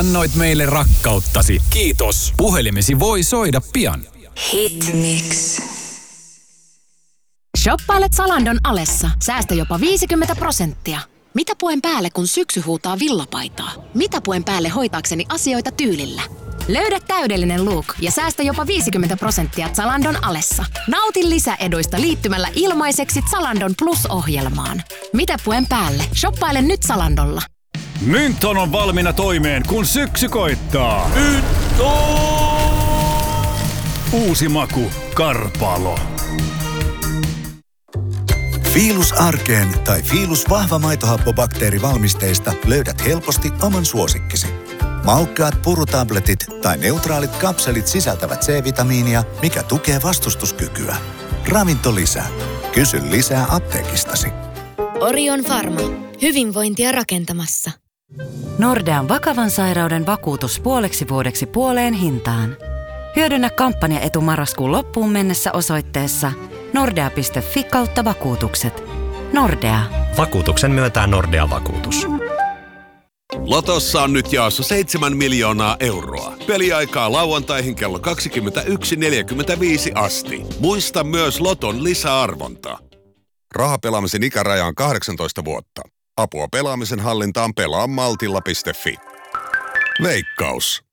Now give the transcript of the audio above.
Annoit meille rakkauttasi. Kiitos. Puhelimesi voi soida pian. Hitmix. Shoppailet Zalandon alessa. Säästä jopa 50%. Mitä puen päälle, kun syksy huutaa villapaitaa? Mitä puen päälle hoitaakseni asioita tyylillä? Löydä täydellinen look ja säästä jopa 50% Zalandon alessa. Nauti lisäeduista liittymällä ilmaiseksi Zalandon Plus-ohjelmaan. Mitä puen päälle? Shoppaile nyt Zalandolla. Mynton on valmiina toimeen, kun syksy koittaa. Uusi maku, Karpalo. Fiilus arkeen tai Fiilus vahva maitohappobakteerivalmisteista löydät helposti oman suosikkisi. Maukkaat purutabletit tai neutraalit kapselit sisältävät C-vitamiinia, mikä tukee vastustuskykyä. Ravintolisä. Kysy lisää apteekistasi. Orion Pharma. Hyvinvointia rakentamassa. Nordean vakavan sairauden vakuutus puoleksi vuodeksi puoleen hintaan. Hyödynnä kampanjaetu marraskuun loppuun mennessä osoitteessa nordea.fi/vakuutukset. Nordea. Vakuutuksen myöntää Nordea Vakuutus. Lotossa on nyt jaossa 7 miljoonaa euroa. Peliaikaa lauantaihin kello 21.45 asti. Muista myös Loton lisäarvonta. Rahapelaamisen ikäraja on 18 vuotta. Apua pelaamisen hallintaan pelaamaltilla.fi. Veikkaus.